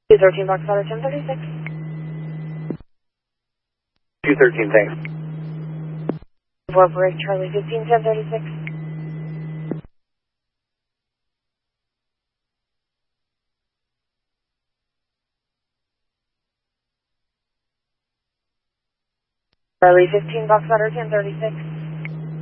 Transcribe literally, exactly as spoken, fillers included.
two thirteen Box Otter ten thirty-six. two thirteen, thanks. four Break Charlie fifteen ten thirty-six. Charlie fifteen Box Otter ten thirty-six.